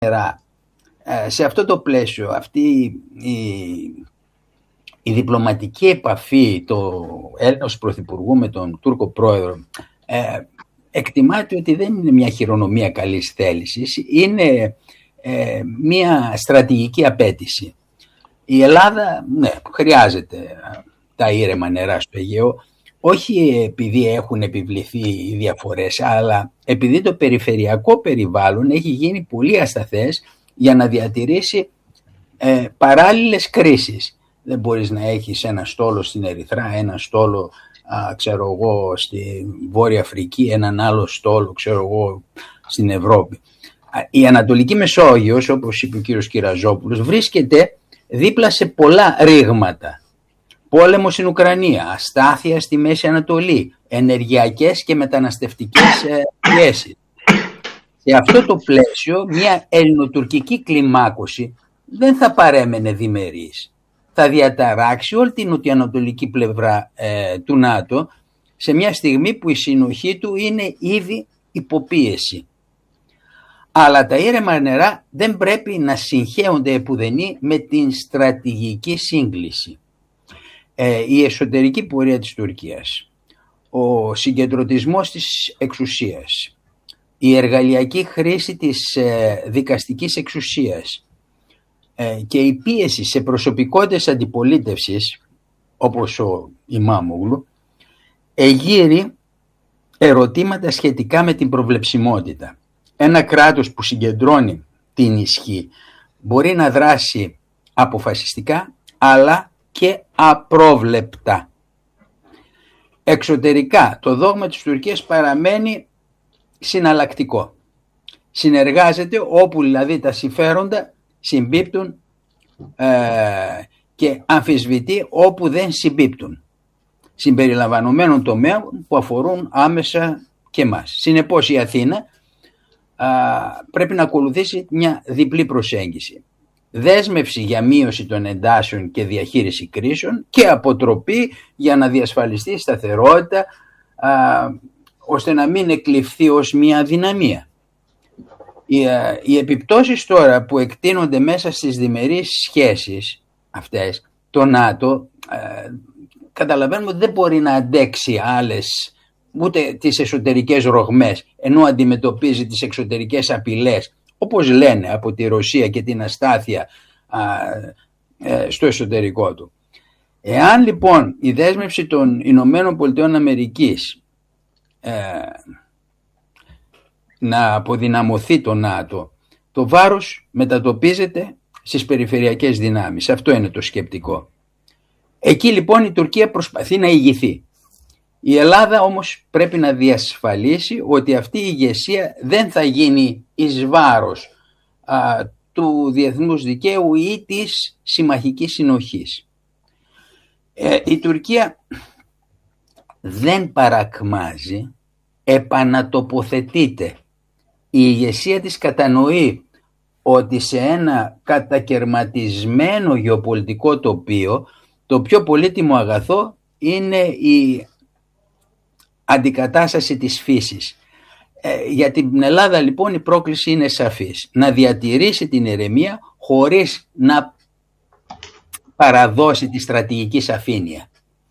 σε αυτό το πλαίσιο, αυτή η διπλωματική επαφή του Έλληνος Πρωθυπουργού με τον Τούρκο Πρόεδρο, εκτιμάται ότι δεν είναι μια χειρονομία καλής θέλησης, είναι μια στρατηγική απέτηση. Η Ελλάδα χρειάζεται τα ήρεμα νερά στο Αιγαίο, όχι επειδή έχουν επιβληθεί οι διαφορές, αλλά επειδή το περιφερειακό περιβάλλον έχει γίνει πολύ ασταθές για να διατηρήσει παράλληλες κρίσεις. Δεν μπορείς να έχεις ένα στόλο στην Ερυθρά, ένα στόλο στη Βόρεια Αφρική, έναν άλλο στόλο στην Ευρώπη. Η Ανατολική Μεσόγειος, όπως είπε ο κύριος Κυραζόπουλος, βρίσκεται δίπλα σε πολλά ρήγματα. Πόλεμο στην Ουκρανία, αστάθεια στη Μέση Ανατολή, ενεργειακές και μεταναστευτικές πιέσεις. Σε αυτό το πλαίσιο μια ελληνοτουρκική κλιμάκωση δεν θα παρέμενε διμερής. Θα διαταράξει όλη την νοτιοανατολική πλευρά του ΝΑΤΟ σε μια στιγμή που η συνοχή του είναι ήδη υποπίεση. Αλλά τα ήρεμα νερά δεν πρέπει να συγχέονται επουδενή με την στρατηγική σύγκληση. Η εσωτερική πορεία της Τουρκίας, ο συγκεντρωτισμός της εξουσίας, η εργαλειακή χρήση της δικαστικής εξουσίας και η πίεση σε προσωπικότητες αντιπολίτευσης όπως ο Ιμάμογλου εγείρει ερωτήματα σχετικά με την προβλεψιμότητα. Ένα κράτος που συγκεντρώνει την ισχύ μπορεί να δράσει αποφασιστικά αλλά και απρόβλεπτα. Εξωτερικά το δόγμα της Τουρκίας παραμένει συναλλακτικό. Συνεργάζεται όπου δηλαδή τα συμφέροντα συμπίπτουν και αμφισβητεί όπου δεν συμπίπτουν, συμπεριλαμβανομένων τομέων που αφορούν άμεσα και εμάς. Συνεπώς η Αθήνα πρέπει να ακολουθήσει μια διπλή προσέγγιση. Δέσμευση για μείωση των εντάσεων και διαχείριση κρίσεων και αποτροπή για να διασφαλιστεί η σταθερότητα ώστε να μην εκλειφθεί ως μια αδυναμία. Οι επιπτώσεις τώρα που εκτείνονται μέσα στις διμερείς σχέσεις αυτές, το ΝΑΤΟ καταλαβαίνουμε ότι δεν μπορεί να αντέξει άλλες ούτε τις εσωτερικές ρογμές ενώ αντιμετωπίζει τις εξωτερικές απειλές όπως λένε από τη Ρωσία και την αστάθεια στο εσωτερικό του. Εάν λοιπόν η δέσμευση των Ηνωμένων Πολιτειών Αμερικής να αποδυναμωθεί το ΝΑΤΟ, το βάρος μετατοπίζεται στις περιφερειακές δυνάμεις. Αυτό είναι το σκεπτικό. Εκεί λοιπόν η Τουρκία προσπαθεί να ηγηθεί. Η Ελλάδα όμως πρέπει να διασφαλίσει ότι αυτή η ηγεσία δεν θα γίνει εις βάρος του διεθνούς δικαίου ή της συμμαχικής συνοχής. Η Τουρκία δεν παρακμάζει, επανατοποθετείται. Η ηγεσία της κατανοεί ότι σε ένα κατακερματισμένο γεωπολιτικό τοπίο το πιο πολύτιμο αγαθό είναι η αντικατάσταση της φύσης. Για την Ελλάδα λοιπόν η πρόκληση είναι σαφής. Να διατηρήσει την ηρεμία χωρίς να παραδώσει τη στρατηγική σαφήνεια.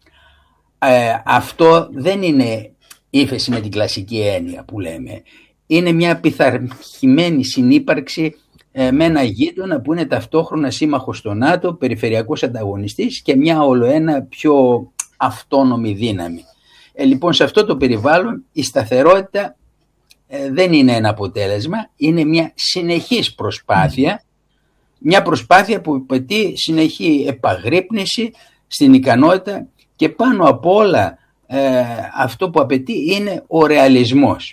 Αυτό δεν είναι ύφεση με την κλασική έννοια που λέμε. Είναι μια πειθαρχημένη συνύπαρξη με ένα γείτονα που είναι ταυτόχρονα σύμμαχος στο ΝΑΤΟ, περιφερειακός ανταγωνιστής και μια ολοένα πιο αυτόνομη δύναμη. Λοιπόν, σε αυτό το περιβάλλον η σταθερότητα δεν είναι ένα αποτέλεσμα, είναι μια συνεχής προσπάθεια, μια προσπάθεια που απαιτεί συνεχή επαγρύπνηση στην ικανότητα και πάνω απ' όλα αυτό που απαιτεί είναι ο ρεαλισμός.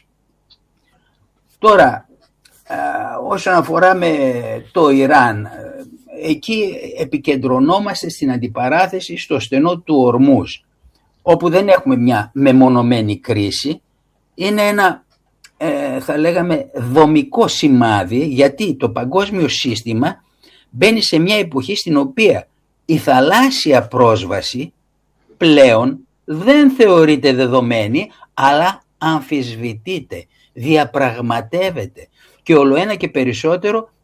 Τώρα, όσον αφορά με το Ιράν, εκεί επικεντρωνόμαστε στην αντιπαράθεση στο στενό του Ορμούζ, όπου δεν έχουμε μια μεμονωμένη κρίση, είναι ένα θα λέγαμε δομικό σημάδι, γιατί το παγκόσμιο σύστημα μπαίνει σε μια εποχή στην οποία η θαλάσσια πρόσβαση πλέον δεν θεωρείται δεδομένη, αλλά αμφισβητείται, διαπραγματεύεται και ολοένα και περισσότερο